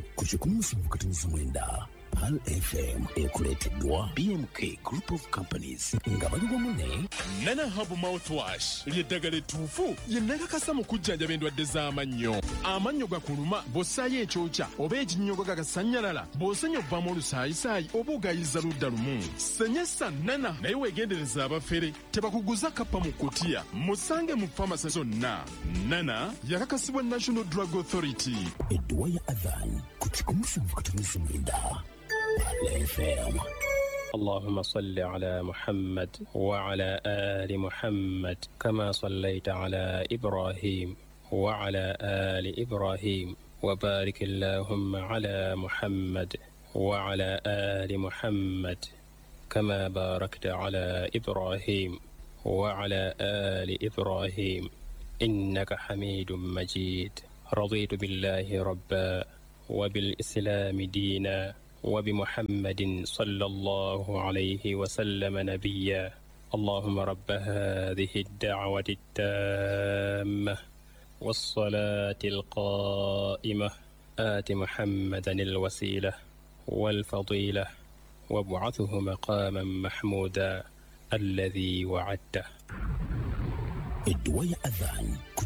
ku 17:9 Pal FM ekuleeteddwa BMK Group of Companies nga bali wamu ne Nana Hub Mouthwash ly'eddagala ettuufu lye nakakasa mu kujjanjaba endwadde z'amannyo. Amannyo gakuluma bw'ossaayo ekyokya oba ekinnyogo gagasannyalala bw'osenya obbamu olusaayisaayi oba ogayiza ludda lumu. Senyesa Nana naye weegendereza abafere tebakuguza kappa mu kutiya. Musange mu famasi zonna. Nana yakakasibwa National Drug Authority. edduwa ya Adhan ku 17:9 Pal FM. اللهم صل على محمد وعلى آل محمد كما صليت على إبراهيم وعلى آل إبراهيم وبارك اللهم على محمد وعلى آل محمد كما باركت على إبراهيم وعلى آل إبراهيم إنك حميد مجيد. رضيت بالله ربا وبالإسلام دينا وبمحمد صلى الله عليه وسلم نبيا. اللهم رب هذه الدعوة التامة والصلاة القائمة آت محمدا الوسيلة والفضيلة وابعثه مقاما محمودا الذي وعدته. edduwa ya Adhan ku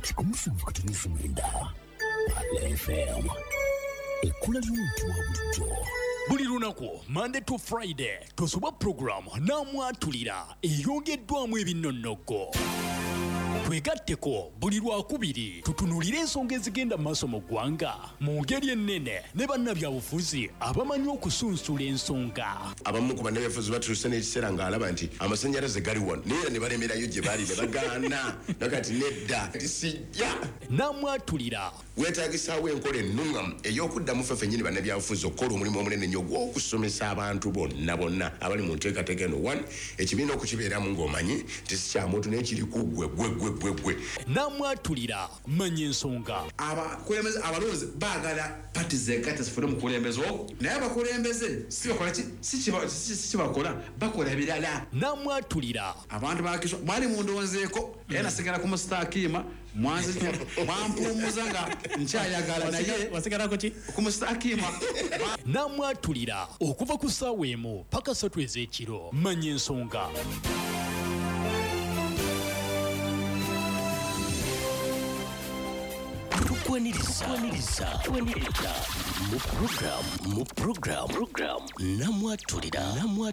17:9 Pal FM. Ekkula ly'omuntu wa bulijjo. Buli lunaku Monday to Friday tosoba program namwatulira eyongeddwamu ebinnonogo. Twegatteko buli Lwakubiri tutunulire ensonga ezigenda maaso mu ggwanga mu ngeri ennene ne bannabyabufuzi abamanyi okusunsula ensonga. Abamu ku bannabyabufuzi batuuse n'ekiseera ng'alaba nti amasannyalaze gali wano naye ne balemerayo gye bali ne bagaana nakati nedda tisijja. Namwatulira weetaagisaawo enkola ennungamu ey'okuddamu ffe ffennyini bannabyabufuzi okukola omulimu omunene nnyo gw'okusomesa abantu bonna abali mu nteekateeka eno 1 ekibiina okukibeeramu ng'omanyi nti si kya muntu n'ekiri ku gwe. Namwatulira manya ensonga. Abakulembeze abalonzi baagala pati zegatta zifune mu kulembeza naye abakulembeze si kibakola bakola birala. Namwatulira abantu bakiswa bali mu ndowoozeeko era nasigala ku mustakiima mwanzi bampumuza nga nkyayagala naye wasigalako ki ku mustakiima. Namwatulira okuva ku ssaawa emu paka 3 ez'ekiro manya ensonga. Tukwaniriza mu program namwatulira